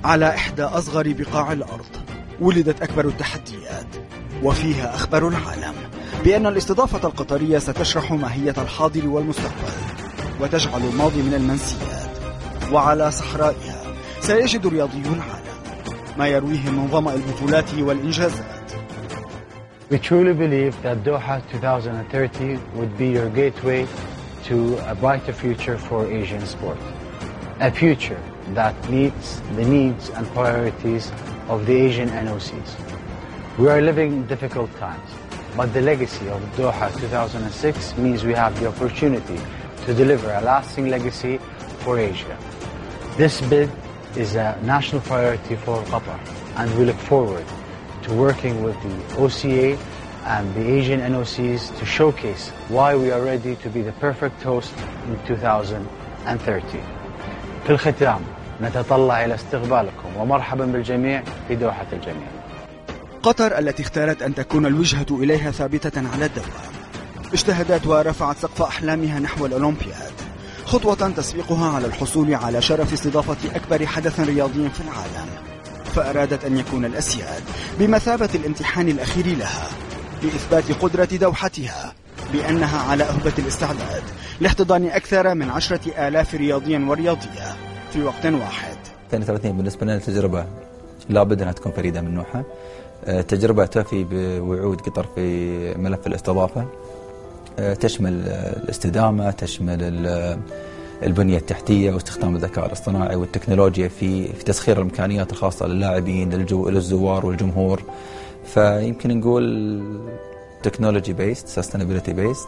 على إحدى أصغر بقاع الأرض ولدت أكبر التحديات، وفيها أخبر العالم بأن الاستضافة القطرية ستشرح ماهية الحاضر والمستقبل وتجعل الماضي من المنسيات. وعلى صحرائها سيجد رياضيو العالم ما يرويه من ظمأ البطولات والإنجازات. We truly believe that Doha 2030 would be your gateway to a brighter future for Asian sport. A future that meets the needs and priorities of the Asian NOCs. We are living in difficult times, but the legacy of Doha 2006 means we have the opportunity to deliver a lasting legacy for Asia. This bid is a national priority for Qatar, and we look forward to working with the OCA and the Asian NOCs to showcase why we are ready to be the perfect host in 2030. في الختام نتطلع إلى استقبالكم ومرحبا بالجميع في دوحة الجميع. قطر التي اختارت أن تكون الوجهة إليها ثابتة على الدوام اجتهدت ورفعت سقف أحلامها نحو الأولمبياد، خطوة تسبقها على الحصول على شرف استضافة أكبر حدث رياضي في العالم. فأرادت أن يكون الأسياد بمثابة الامتحان الأخير لها لإثبات قدرة دوحتها بأنها على أهبة الاستعداد لاحتضان أكثر من 10,000 رياضي ورياضية في وقت واحد. 32 بالنسبة لنا تجربة لابد أنها تكون فريدة من نوعها، تجربة توفي بوعود قطر في ملف الاستضافة، تشمل الاستدامة، تشمل البنية التحتية واستخدام الذكاء الاصطناعي والتكنولوجيا في تسخير الإمكانيات الخاصة للاعبين للزوار والجمهور. فيمكن نقول تكنولوجي بيست، سستينابيلتي بيست.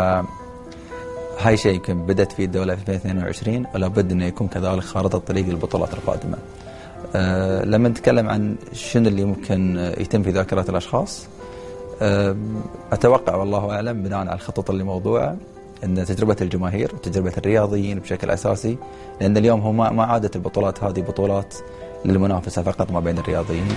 فهاي شيء يمكن بدأت فيه الدولة في 2022 ولا بد أنه يكون كذلك خارطة طريق للبطولات القادمة. لما نتكلم عن شنو اللي ممكن يتم في ذاكرة الأشخاص، أتوقع والله أعلم بناء على الخطط اللي موضوعة أن تجربة الجماهير وتجربة الرياضيين بشكل أساسي، لأن اليوم هو ما عادت البطولات هذه بطولات للمنافسة فقط ما بين الرياضيين.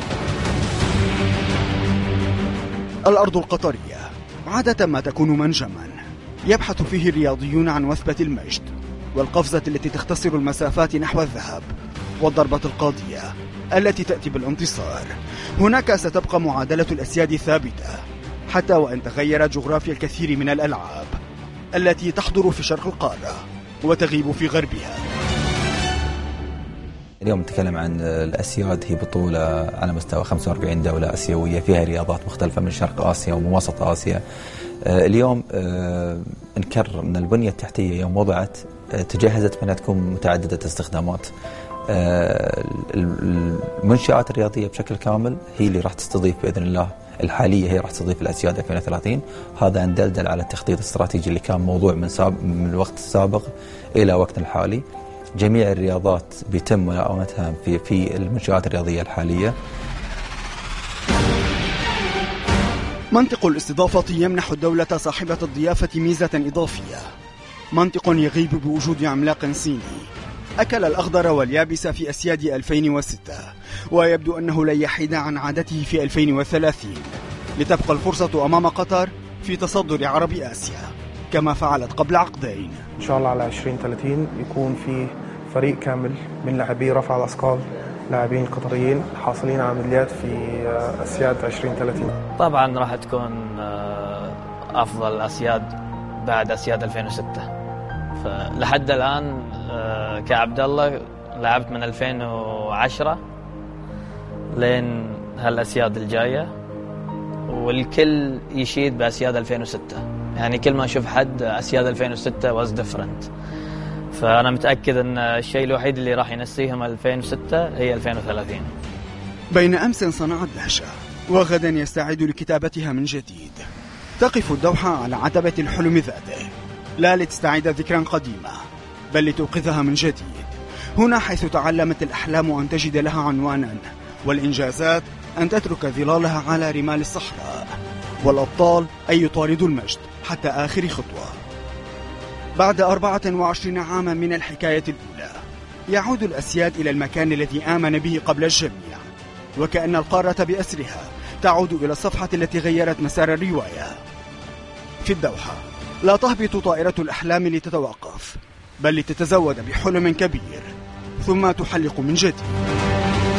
الأرض القطرية عادة ما تكون منجما يبحث فيه الرياضيون عن وثبة المجد والقفزة التي تختصر المسافات نحو الذهب والضربة القاضية التي تأتي بالانتصار. هناك ستبقى معادلة الأسياد ثابتة حتى وأن تغير جغرافيا الكثير من الألعاب التي تحضر في شرق القارة وتغيب في غربها. اليوم نتكلم عن الأسياد، هي بطولة على مستوى 45 دولة آسيوية فيها رياضات مختلفة من شرق آسيا ومن وسط آسيا. اليوم نكرر أن البنية التحتية يوم وضعت تجهزت بأنها تكون متعددة استخدامات. المنشآت الرياضية بشكل كامل هي اللي راح تستضيف بإذن الله، الحالية هي راح تستضيف الأسياد 2030. هذا ندلدل على التخطيط الاستراتيجي اللي كان موضوع من الوقت السابق إلى وقتنا الحالي. جميع الرياضات بيتم ملاءمتها في المنشآت الرياضية الحالية. منطق الاستضافة يمنح الدولة صاحبة الضيافة ميزة إضافية، منطق يغيب بوجود عملاق صيني أكل الأخضر واليابس في أسياد 2006 ويبدو أنه لن يحيد عن عادته في 2030 لتبقى الفرصة أمام قطر في تصدر عرب آسيا كما فعلت قبل عقدين. إن شاء الله على 2030 يكون في فريق كامل من لاعبي رفع الأثقال، لاعبين قطريين حاصلين على ميداليات في أسياد 2030. طبعا راح تكون أفضل أسياد بعد أسياد 2006. فلحد الآن كعبد الله لعبت من 2010 لين هالأسياد الجاية، والكل يشيد بأسياد 2006. يعني كل ما أشوف حد أسياد 2006 was different. فأنا متأكد أن الشيء الوحيد اللي راح ينسيهم 2006 هي 2030. بين أمس صنعت دهشة وغدا يستعد لكتابتها من جديد. تقف الدوحة على عتبة الحلم ذاته، لا لتستعيد ذكرا قديمة بل لتوقظها من جديد. هنا حيث تعلمت الأحلام أن تجد لها عنوانا، والإنجازات أن تترك ظلالها على رمال الصحراء، والأبطال أن يطاردوا المجد حتى آخر خطوة. بعد 24 عاما من الحكاية الأولى يعود الأسياد إلى المكان الذي آمن به قبل الجميع، وكأن القارة بأسرها تعود إلى الصفحة التي غيرت مسار الرواية. في الدوحة لا تهبط طائرة الأحلام لتتوقف، بل لتتزود بحلم كبير ثم تحلق من جديد.